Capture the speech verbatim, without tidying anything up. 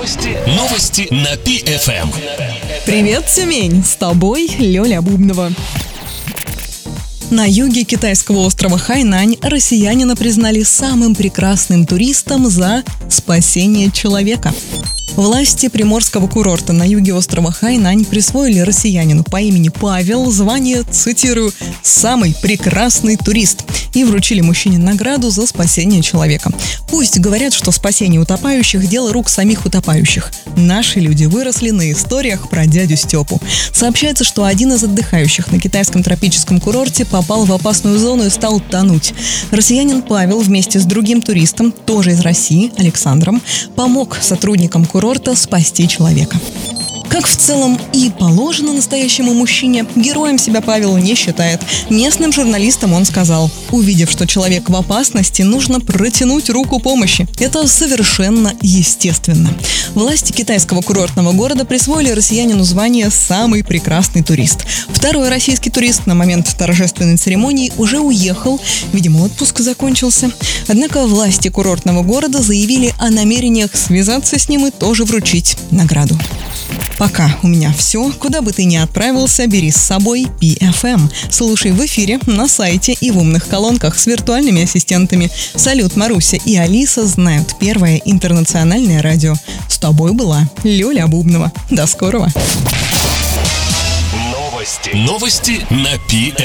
Новости, новости на пи эф эм. Привет, Тюмень! С тобой Лёля Бубнова. На юге китайского острова Хайнань россиянина признали самым прекрасным туристом за спасение человека. Власти приморского курорта на юге острова Хайнань присвоили россиянину по имени Павел звание, цитирую, «самый прекрасный турист» и вручили мужчине награду за спасение человека. Пусть говорят, что спасение утопающих – дело рук самих утопающих. Наши люди выросли на историях про дядю Степу. Сообщается, что один из отдыхающих на китайском тропическом курорте попал в опасную зону и стал тонуть. Россиянин Павел вместе с другим туристом, тоже из России, Александром, помог сотрудникам курорта спасти человека. Как в целом и положено настоящему мужчине, героем себя Павел не считает. Местным журналистам он сказал: увидев, что человек в опасности, нужно протянуть руку помощи. Это совершенно естественно. Власти китайского курортного города присвоили россиянину звание «самый прекрасный турист». Второй российский турист на момент торжественной церемонии уже уехал, видимо, отпуск закончился. Однако власти курортного города заявили о намерениях связаться с ним и тоже вручить награду. Пока у меня все. Куда бы ты ни отправился, бери с собой пи эф эм. Слушай в эфире, на сайте и в умных колонках с виртуальными ассистентами. Салют, Маруся и Алиса знают первое интернациональное радио. С тобой была Лёля Бубнова. До скорого. Новости, новости на пи эф эм.